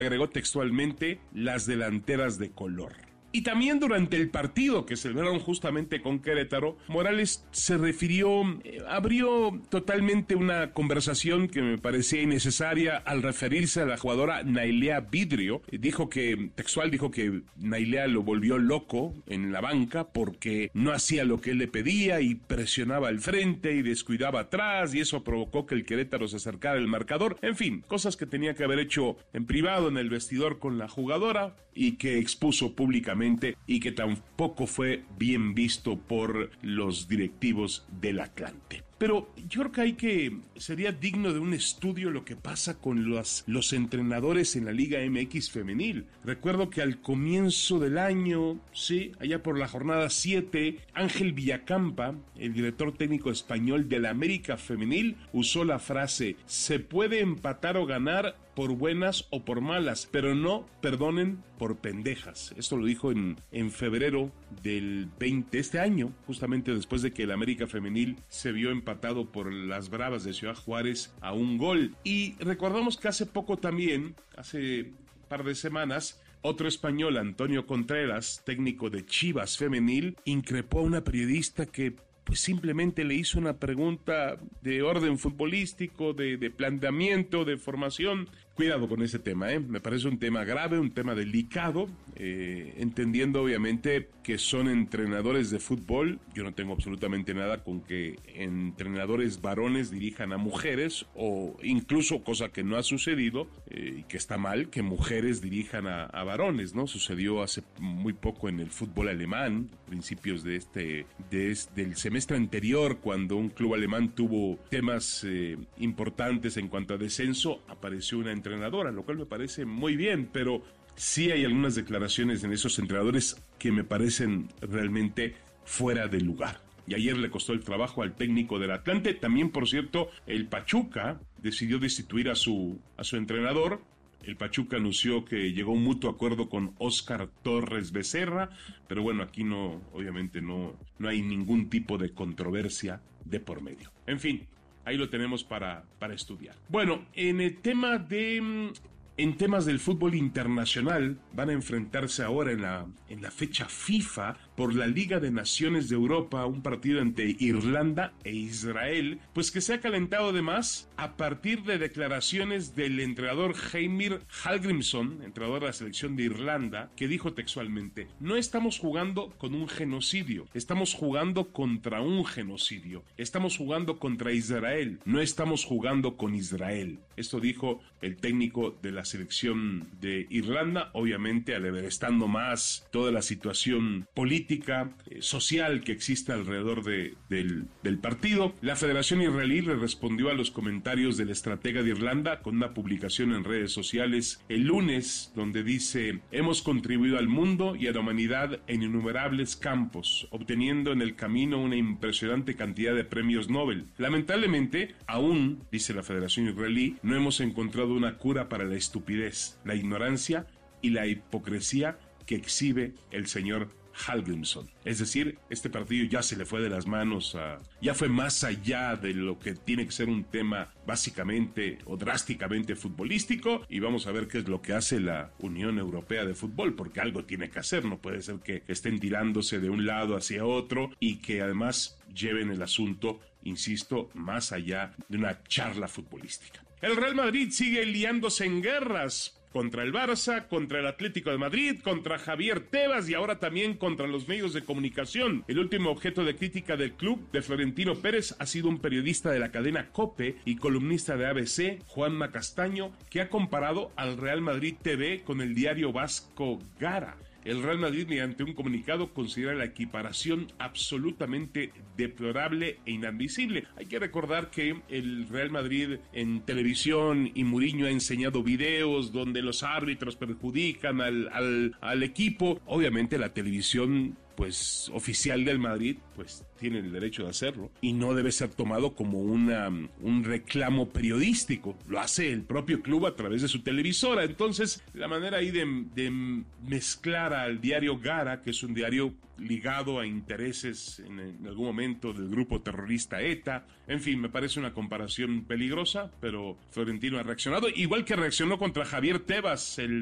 Agregó textualmente las delanteras de color. Y también durante el partido que celebraron justamente con Querétaro, Morales se refirió, abrió totalmente una conversación que me parecía innecesaria al referirse a la jugadora Nailea Vidrio. Dijo que Nailea lo volvió loco en la banca porque no hacía lo que él le pedía y presionaba al frente y descuidaba atrás, y eso provocó que el Querétaro se acercara al marcador. En fin, cosas que tenía que haber hecho en privado en el vestidor con la jugadora y que expuso públicamente y que tampoco fue bien visto por los directivos del Atlante. Pero yo creo que sería digno de un estudio lo que pasa con los entrenadores en la Liga MX femenil. Recuerdo que al comienzo del año, sí, allá por la jornada 7, Ángel Villacampa, el director técnico español de la América femenil, usó la frase: se puede empatar o ganar por buenas o por malas, pero no perdonen por pendejas. Esto lo dijo en febrero del 20, este año, justamente después de que el América femenil se vio empatado por las Bravas de Ciudad Juárez a 1 gol. Y recordamos que hace poco también, hace un par de semanas, otro español, Antonio Contreras, técnico de Chivas femenil, increpó a una periodista que pues simplemente le hizo una pregunta de orden futbolístico, de planteamiento, de formación. Cuidado con ese tema, me parece un tema grave, un tema delicado, entendiendo obviamente que son entrenadores de fútbol. Yo no tengo absolutamente nada con que entrenadores varones dirijan a mujeres, o incluso, cosa que no ha sucedido, y que está mal, que mujeres dirijan a varones, ¿no? Sucedió hace muy poco en el fútbol alemán, principios del semestre anterior, cuando un club alemán tuvo temas importantes en cuanto a descenso, apareció una entrenadora, lo cual me parece muy bien, pero sí hay algunas declaraciones en esos entrenadores que me parecen realmente fuera de lugar. Y ayer le costó el trabajo al técnico del Atlante. También, por cierto, el Pachuca decidió destituir a su entrenador. El Pachuca anunció que llegó a un mutuo acuerdo con Óscar Torres Becerra, pero bueno, aquí obviamente no hay ningún tipo de controversia de por medio. En fin, ahí lo tenemos para estudiar. Bueno, en temas del fútbol internacional, van a enfrentarse ahora en la fecha FIFA por la Liga de Naciones de Europa, un partido entre Irlanda e Israel, pues que se ha calentado de más a partir de declaraciones del entrenador Heimir Hallgrímsson, entrenador de la selección de Irlanda, que dijo textualmente: no estamos jugando con un genocidio, estamos jugando contra un genocidio, estamos jugando contra Israel, no estamos jugando con Israel. Esto dijo el técnico de la selección de Irlanda, obviamente aleverestando más toda la situación política, social que existe alrededor del partido. La Federación Israelí le respondió a los comentarios del estratega de Irlanda con una publicación en redes sociales el lunes, donde dice: hemos contribuido al mundo y a la humanidad en innumerables campos, obteniendo en el camino una impresionante cantidad de premios Nobel. Lamentablemente, aún, dice la Federación Israelí, no hemos encontrado una cura para la estupidez, la ignorancia y la hipocresía que exhibe el señor Hallgrímsson. Es decir, este partido ya se le fue de las manos, ya fue más allá de lo que tiene que ser un tema básicamente o drásticamente futbolístico, y vamos a ver qué es lo que hace la Unión Europea de Fútbol, porque algo tiene que hacer. No puede ser que estén tirándose de un lado hacia otro y que además lleven el asunto, insisto, más allá de una charla futbolística. El Real Madrid sigue liándose en guerras contra el Barça, contra el Atlético de Madrid, contra Javier Tebas y ahora también contra los medios de comunicación. El último objeto de crítica del club de Florentino Pérez ha sido un periodista de la cadena COPE y columnista de ABC, Juanma Castaño, que ha comparado al Real Madrid TV con el diario vasco Gara. El Real Madrid, mediante un comunicado, considera la equiparación absolutamente deplorable e inadmisible. Hay que recordar que el Real Madrid en televisión, y Mourinho ha enseñado videos donde los árbitros perjudican al equipo. Obviamente la televisión pues oficial del Madrid, pues tiene el derecho de hacerlo y no debe ser tomado como un reclamo periodístico. Lo hace el propio club a través de su televisora. Entonces, la manera ahí de mezclar al diario Gara, que es un diario ligado a intereses en algún momento del grupo terrorista ETA. En fin, me parece una comparación peligrosa, pero Florentino ha reaccionado, igual que reaccionó contra Javier Tebas, el